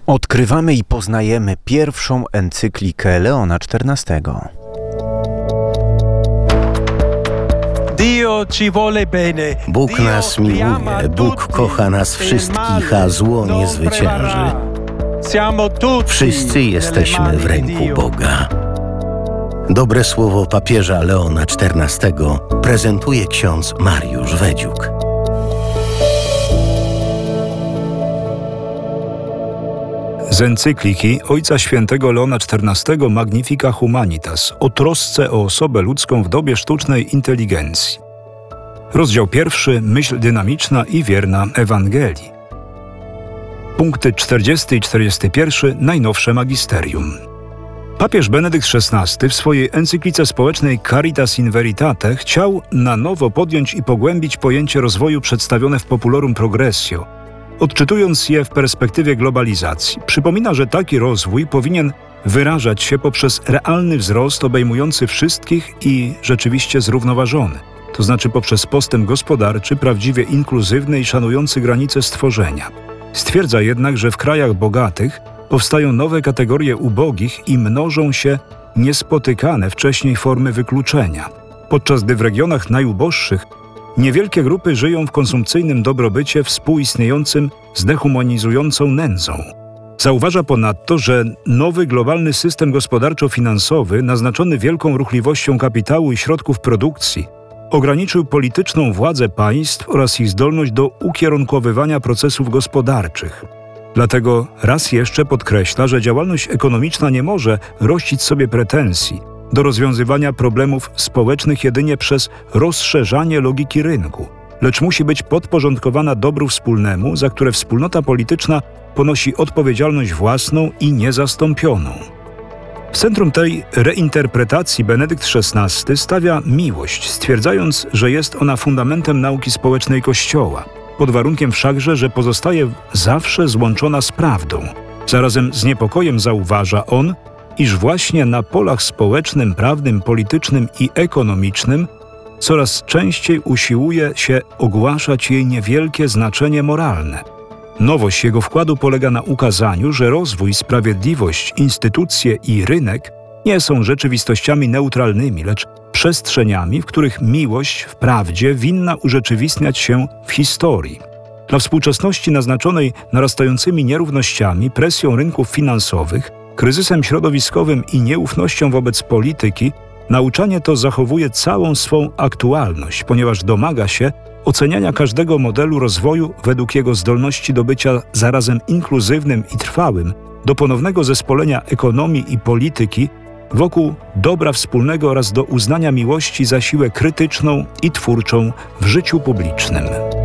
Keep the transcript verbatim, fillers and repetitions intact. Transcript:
Odkrywamy i poznajemy pierwszą encyklikę Leona czternastego. Bóg nas miłuje, Bóg kocha nas wszystkich, a zło nie zwycięży. Wszyscy jesteśmy w ręku Boga. Dobre słowo papieża Leona czternastego prezentuje ksiądz Mariusz Wedziuk. Z encykliki Ojca Świętego Leona czternastego Magnifica Humanitas o trosce o osobę ludzką w dobie sztucznej inteligencji. Rozdział pierwszy. Myśl dynamiczna i wierna Ewangelii. Punkty czterdziesty i czterdziesty pierwszy. Najnowsze magisterium. Papież Benedykt szesnasty w swojej encyklice społecznej Caritas in Veritate chciał na nowo podjąć i pogłębić pojęcie rozwoju przedstawione w Populorum Progressio, odczytując je w perspektywie globalizacji. Przypomina, że taki rozwój powinien wyrażać się poprzez realny wzrost obejmujący wszystkich i rzeczywiście zrównoważony, to znaczy poprzez postęp gospodarczy, prawdziwie inkluzywny i szanujący granice stworzenia. Stwierdza jednak, że w krajach bogatych powstają nowe kategorie ubogich i mnożą się niespotykane wcześniej formy wykluczenia, podczas gdy w regionach najuboższych niewielkie grupy żyją w konsumpcyjnym dobrobycie współistniejącym z dehumanizującą nędzą. Zauważa ponadto, że nowy globalny system gospodarczo-finansowy, naznaczony wielką ruchliwością kapitału i środków produkcji, ograniczył polityczną władzę państw oraz ich zdolność do ukierunkowywania procesów gospodarczych. Dlatego raz jeszcze podkreśla, że działalność ekonomiczna nie może rościć sobie pretensji do rozwiązywania problemów społecznych jedynie przez rozszerzanie logiki rynku, lecz musi być podporządkowana dobru wspólnemu, za które wspólnota polityczna ponosi odpowiedzialność własną i niezastąpioną. W centrum tej reinterpretacji Benedykt szesnasty stawia miłość, stwierdzając, że jest ona fundamentem nauki społecznej Kościoła, pod warunkiem wszakże, że pozostaje zawsze złączona z prawdą. Zarazem z niepokojem zauważa on, iż właśnie na polach społecznym, prawnym, politycznym i ekonomicznym coraz częściej usiłuje się ogłaszać jej niewielkie znaczenie moralne. Nowość jego wkładu polega na ukazaniu, że rozwój, sprawiedliwość, instytucje i rynek nie są rzeczywistościami neutralnymi, lecz przestrzeniami, w których miłość w prawdzie winna urzeczywistniać się w historii. Dla współczesności naznaczonej narastającymi nierównościami, presją rynków finansowych, kryzysem środowiskowym i nieufnością wobec polityki, nauczanie to zachowuje całą swą aktualność, ponieważ domaga się oceniania każdego modelu rozwoju według jego zdolności do bycia zarazem inkluzywnym i trwałym, do ponownego zespolenia ekonomii i polityki wokół dobra wspólnego oraz do uznania miłości za siłę krytyczną i twórczą w życiu publicznym.